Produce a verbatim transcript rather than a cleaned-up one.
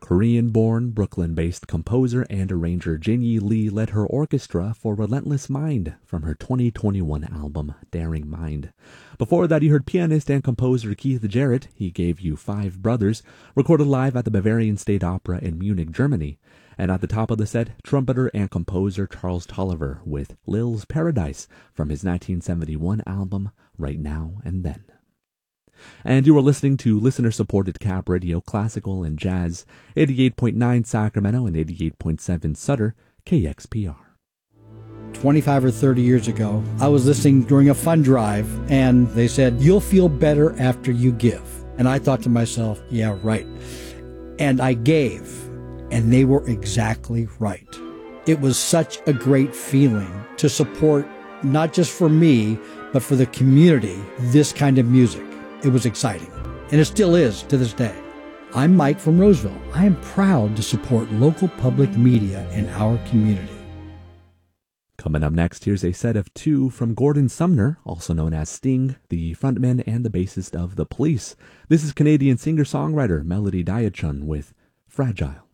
Korean-born, Brooklyn-based composer and arranger Jinyi Lee led her orchestra for Relentless Mind from her twenty twenty-one album, Daring Mind. Before that, you heard pianist and composer Keith Jarrett. He gave you Five Brothers, recorded live at the Bavarian State Opera in Munich, Germany. And at the top of the set, trumpeter and composer Charles Tolliver with Lil's Paradise from his nineteen seventy-one album, Right Now and Then. And you are listening to listener-supported Cap Radio Classical and Jazz, eighty-eight point nine Sacramento and eighty-eight point seven Sutter, K X P R. twenty-five or thirty years ago, I was listening during a fund drive, and they said, "You'll feel better after you give." And I thought to myself, yeah, right. And I gave, and they were exactly right. It was such a great feeling to support, not just for me, but for the community, this kind of music. It was exciting, and it still is to this day. I'm Mike from Roseville. I am proud to support local public media in our community. Coming up next, here's a set of two from Gordon Sumner, also known as Sting, the frontman and the bassist of The Police. This is Canadian singer-songwriter Melody Diachun with Fragile.